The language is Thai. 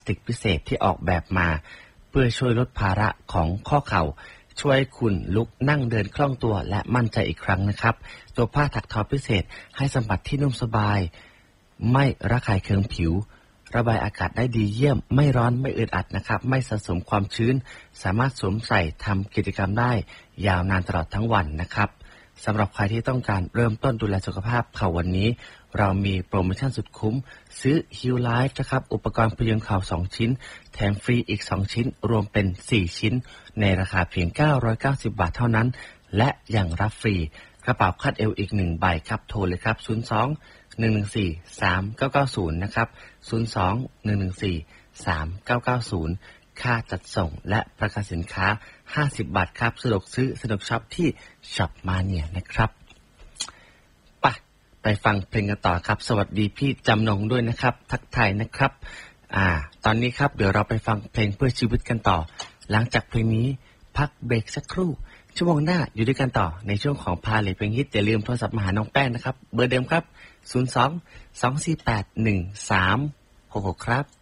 ติกพิเศษที่ออกแบบมาเพื่อช่วยลดภาระของข้อเข่าช่วยคุณลุกนั่งเดินคล่องตัวและมั่นใจอีกครั้งนะครับตัวผ้าถักทอพิเศษให้สัมผัสที่นุ่มสบายไม่ระคายเคืองผิวระบายอากาศได้ดีเยี่ยมไม่ร้อนไม่อึดอัดนะครับไม่สะสมความชื้นสามารถสวมใส่ทำกิจกรรมได้ยาวนานตลอดทั้งวันนะครับสำหรับใครที่ต้องการเริ่มต้นดูแลสุขภาพเข่าวันนี้เรามีโปรโมชั่นสุดคุ้มซื้อ Heal Life นะครับอุปกรณ์พยุงเข่า2ชิ้นแถมฟรีอีก2ชิ้นรวมเป็น4ชิ้นในราคาเพียง990 บาทเท่านั้นและยังรับฟรีกระเป๋าคาดเอวอีก1ใบครับโทรเลยครับ02-114-3990นะครับ02-114-3990ค่าจัดส่งและประกันสินค้า50 บาทครับสะดวกซื้อสะดวกช็อปที่ช็อปมาเนี่ยนะครับไปฟังเพลงกันต่อครับสวัสดีพี่จำนงด้วยนะครับทักทายนะครับตอนนี้ครับเดี๋ยวเราไปฟังเพลงเพื่อชีวิตกันต่อหลังจากเพลงนี้พักเบรกสักครู่ชั่วโมงหน้าอยู่ด้วยกันต่อในช่วงของพาเลทเพลงฮิตอย่าลืมโทรศัพท์มาหาน้องแป้งนะครับเบอร์เดิมครับ02-248-1366ครับ